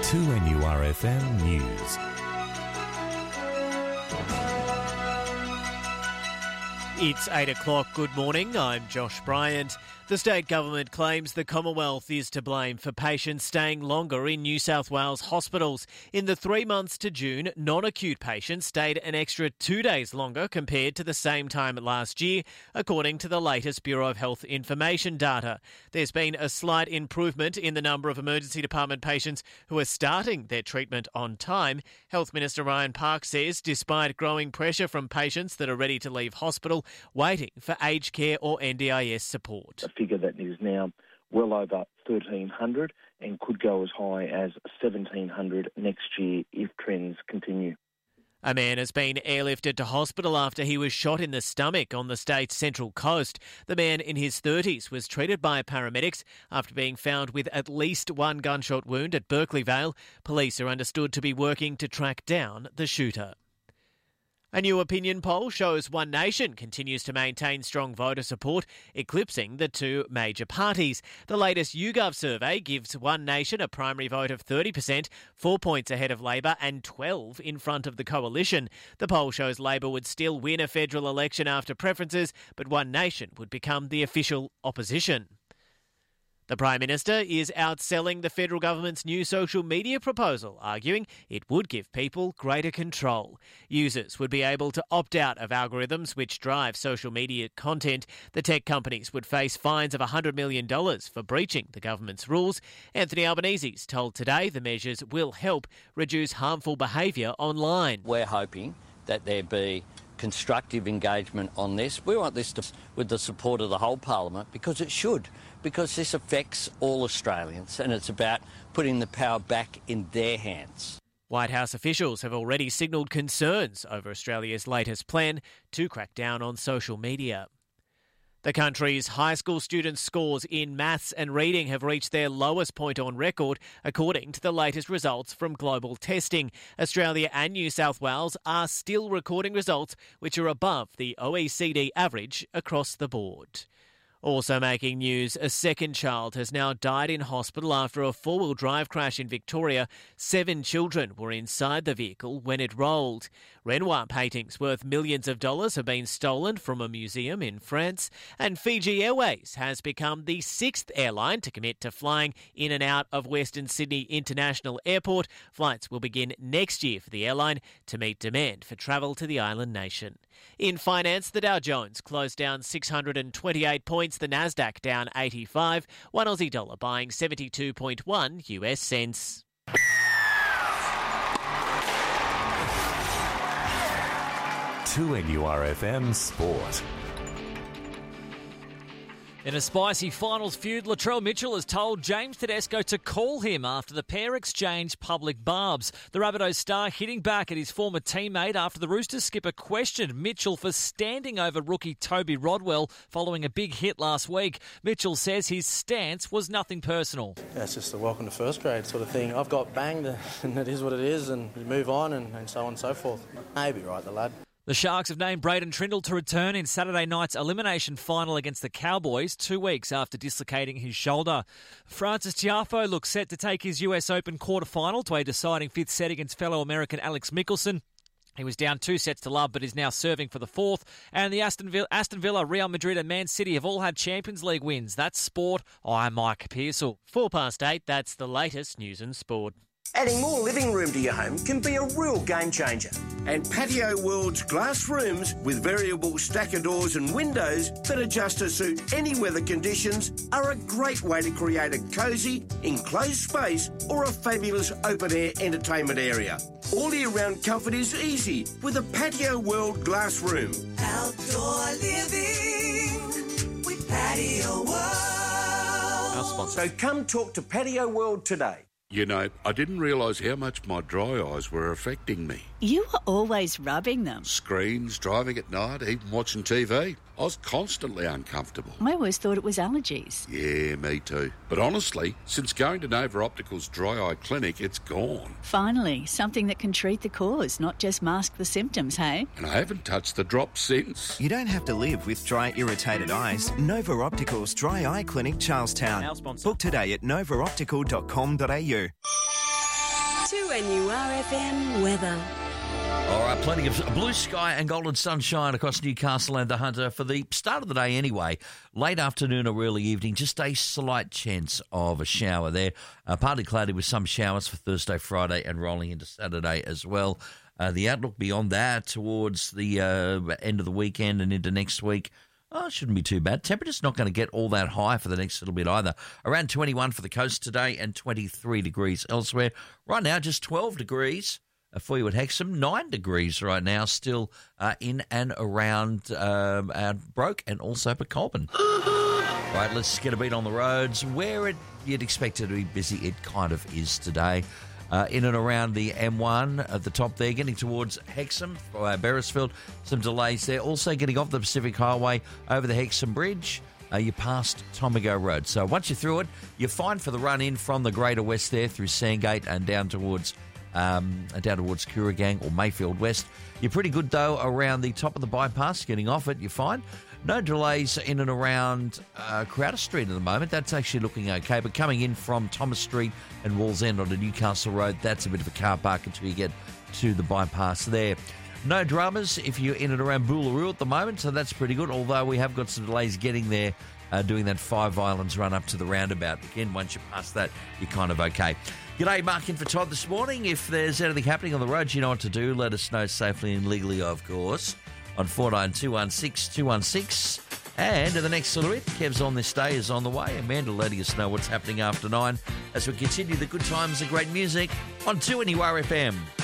2NURFM News. It's 8 o'clock. Good morning. I'm Josh Bryant. The state government claims the Commonwealth is to blame for patients staying longer in New South Wales hospitals. In the 3 months to June, non-acute patients stayed an extra 2 days longer compared to the same time last year, according to the latest Bureau of Health Information data. There's been a slight improvement in the number of emergency department patients who are starting their treatment on time. Health Minister Ryan Park says despite growing pressure from patients that are ready to leave hospital, waiting for aged care or NDIS support. A figure that is now well over 1,300 and could go as high as 1,700 next year if trends continue. A man has been airlifted to hospital after he was shot in the stomach on the state's central coast. The man in his 30s was treated by paramedics after being found with at least one gunshot wound at Berkeley Vale. Police are understood to be working to track down the shooter. A new opinion poll shows One Nation continues to maintain strong voter support, eclipsing the two major parties. The latest YouGov survey gives One Nation a primary vote of 30%, 4 points ahead of Labor and 12 in front of the coalition. The poll shows Labor would still win a federal election after preferences, but One Nation would become the official opposition. The Prime Minister is outselling the federal government's new social media proposal, arguing it would give people greater control. Users would be able to opt out of algorithms which drive social media content. The tech companies would face fines of $100 million for breaching the government's rules. Anthony Albanese's told Today the measures will help reduce harmful behaviour online. We're hoping that there be constructive engagement on this. We want this with the support of the whole Parliament because it should, because this affects all Australians and it's about putting the power back in their hands. White House officials have already signalled concerns over Australia's latest plan to crack down on social media. The country's high school students' scores in maths and reading have reached their lowest point on record, according to the latest results from global testing. Australia and New South Wales are still recording results which are above the OECD average across the board. Also making news, a second child has now died in hospital after a four-wheel drive crash in Victoria. 7 children were inside the vehicle when it rolled. Renoir paintings worth millions of dollars have been stolen from a museum in France. And Fiji Airways has become the 6th airline to commit to flying in and out of Western Sydney International Airport. Flights will begin next year for the airline to meet demand for travel to the island nation. In finance, the Dow Jones closed down 628 points. The Nasdaq down 85, one Aussie dollar buying 72.1 US cents. To NURFM Sport. In a spicy finals feud, Latrell Mitchell has told James Tedesco to call him after the pair exchanged public barbs. The Rabbitohs star hitting back at his former teammate after the Roosters skipper questioned Mitchell for standing over rookie Toby Rodwell following a big hit last week. Mitchell says his stance was nothing personal. Yeah, it's just a welcome to first grade sort of thing. I've got banged and it is what it is and you move on and so on and so forth. Maybe right, the lad. The Sharks have named Braden Trindle to return in Saturday night's elimination final against the Cowboys 2 weeks after dislocating his shoulder. Francis Tiafoe looks set to take his US Open quarter-final to a deciding 5th set against fellow American Alex Mickelson. He was down 2 sets to love but is now serving for the 4th. And the Aston Villa, Real Madrid and Man City have all had Champions League wins. That's sport. I'm Mike Pearsall. 8:04, that's the latest news and sport. Adding more living room to your home can be a real game changer. And Patio World's glass rooms with variable stacker doors and windows that adjust to suit any weather conditions are a great way to create a cosy, enclosed space or a fabulous open-air entertainment area. All year-round comfort is easy with a Patio World glass room. Outdoor living with Patio World. Our sponsor. So come talk to Patio World today. You know, I didn't realise how much my dry eyes were affecting me. You were always rubbing them. Screens, driving at night, even watching TV. I was constantly uncomfortable. I always thought it was allergies. Yeah, me too. But honestly, since going to Nova Optical's dry eye clinic, it's gone. Finally, something that can treat the cause, not just mask the symptoms, hey? And I haven't touched the drops since. You don't have to live with dry, irritated eyes. Nova Optical's Dry Eye Clinic, Charlestown. Our sponsor. Book today at novaoptical.com.au. 2NURFM weather. All right, plenty of blue sky and golden sunshine across Newcastle and the Hunter for the start of the day anyway. Late afternoon or early evening, just a slight chance of a shower there. Partly cloudy with some showers for Thursday, Friday and rolling into Saturday as well. The outlook beyond that towards the end of the weekend and into next week, it shouldn't be too bad. Temperature's not going to get all that high for the next little bit either. Around 21 for the coast today and 23 degrees elsewhere. Right now, just 12 degrees. For you at Hexham, 9 degrees right now, still in and around Broke and also for Colburn. Right, let's get a beat on the roads. Where you'd expect it to be busy, it kind of is today. In and around the M1 at the top there, getting towards Hexham, Beresfield, some delays there. Also getting off the Pacific Highway over the Hexham Bridge. You passed Tomago Road. So once you're through it, you're fine for the run-in from the Greater West there through Sandgate and down towards Kooragang or Mayfield West. You're pretty good, though, around the top of the bypass. Getting off it, you're fine. No delays in and around Crowder Street at the moment. That's actually looking okay. But coming in from Thomas Street and Wallsend onto Newcastle Road, that's a bit of a car park until you get to the bypass there. No dramas if you're in and around Boolaroo at the moment, so that's pretty good, although we have got some delays getting there, doing that Five Islands run up to the roundabout. Again, once you pass that, you're kind of okay. G'day, Mark in for Todd this morning. If there's anything happening on the road, you know what to do. Let us know safely and legally, of course, on 49216216. And in the next little bit, Kev's On This Day is on the way. Amanda letting us know what's happening after 9 as we continue the good times and great music on 2NURFM.